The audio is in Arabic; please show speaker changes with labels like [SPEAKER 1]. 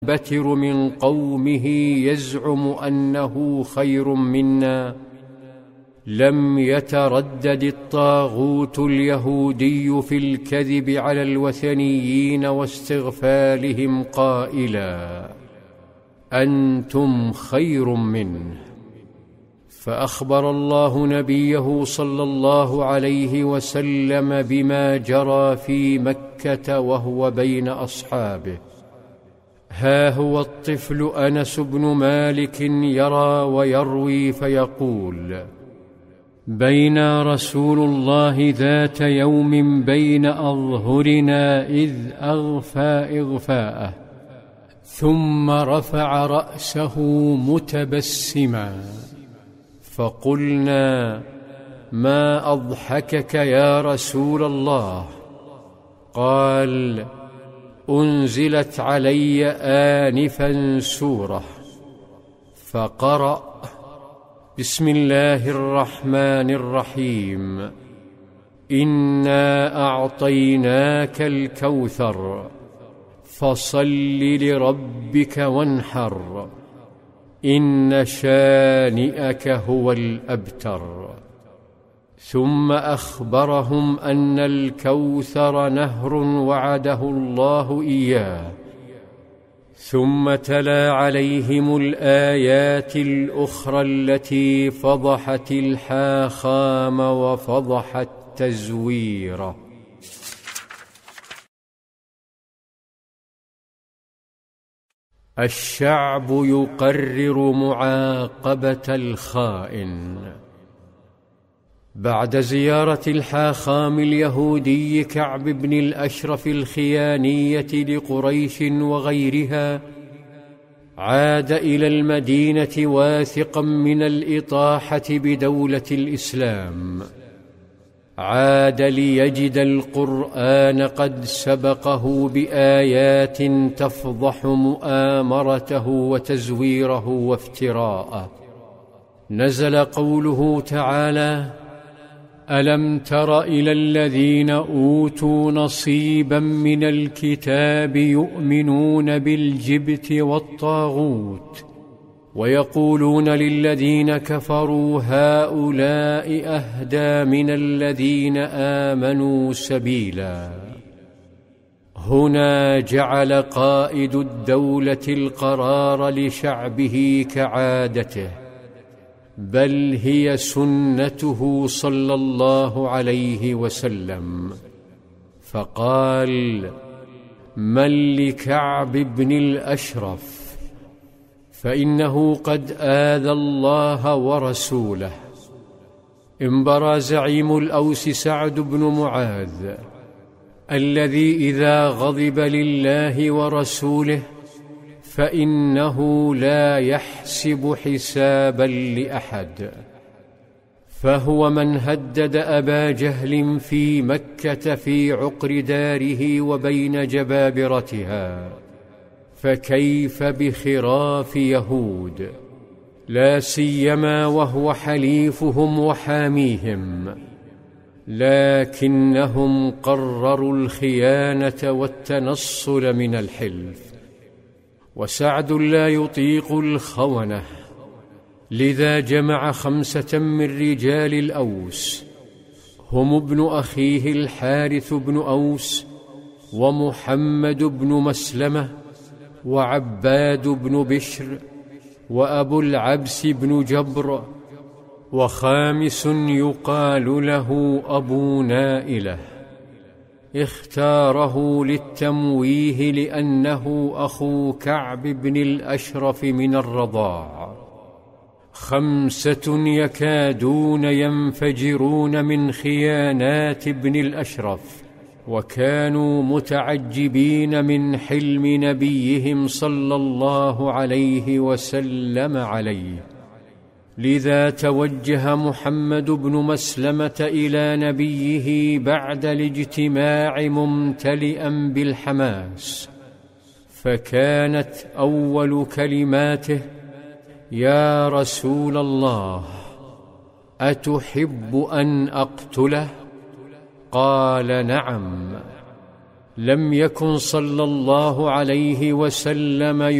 [SPEAKER 1] ينبتر من قومه يزعم أنه خير منا، لم يتردد الطاغوت اليهودي في الكذب على الوثنيين واستغفالهم قائلا: أنتم خير منه. فأخبر الله نبيه صلى الله عليه وسلم بما جرى في مكة وهو بين أصحابه. ها هو الطفل أنس بن مالك يرى ويروي فيقول: بينا رسول الله ذات يوم بين أظهرنا إذ أغفى إغفاءه، ثم رفع رأسه متبسما، فقلنا: ما أضحكك يا رسول الله؟ قال: أنزلت علي آنفا سورة، فقرأ: بسم الله الرحمن الرحيم، إنا أعطيناك الكوثر فصل لربك وانحر، إن شانئك هو الأبتر. ثم أخبرهم أن الكوثر نهر وعده الله إياه، ثم تلا عليهم الآيات الأخرى التي فضحت الحاخام وفضحت تزويره. الشعب يقرر معاقبة الخائن. بعد زيارة الحاخام اليهودي كعب بن الأشرف الخيانية لقريش وغيرها، عاد إلى المدينة واثقا من الإطاحة بدولة الإسلام. عاد ليجد القرآن قد سبقه بآيات تفضح مؤامرته وتزويره وافتراءه. نزل قوله تعالى: ألم تر إلى الذين أوتوا نصيبا من الكتاب يؤمنون بالجبت والطاغوت ويقولون للذين كفروا هؤلاء أهدى من الذين آمنوا سبيلا. هنا جعل قائد الدولة القرار لشعبه كعادته، بل هي سنته صلى الله عليه وسلم، فقال: من لكعب بن الأشرف؟ فإنه قد آذى الله ورسوله. انبرى زعيم الأوس سعد بن معاذ، الذي إذا غضب لله ورسوله فإنه لا يحسب حسابا لأحد، فهو من هدد أبا جهل في مكة في عقر داره وبين جبابرتها، فكيف بخراف يهود، لا سيما وهو حليفهم وحاميهم، لكنهم قرروا الخيانة والتنصل من الحلف. وسعد لا يطيق الخونة، لذا جمع 5 من رجال الأوس، هم ابن أخيه الحارث بن أوس، ومحمد بن مسلمة، وعباد بن بشر، وأبو العبس بن جبر، وخامس يقال له أبو نائلة. اختاره للتمويه لأنه أخو كعب بن الأشرف من الرضاع. 5 يكادون ينفجرون من خيانات ابن الأشرف، وكانوا متعجبين من حلم نبيهم صلى الله عليه وسلم عليه. لذا توجه محمد بن مسلمة إلى نبيه بعد الاجتماع ممتلئا بالحماس، فكانت أول كلماته: يا رسول الله، أتحب أن أقتله؟ قال: نعم، لم يكن صلى الله عليه وسلم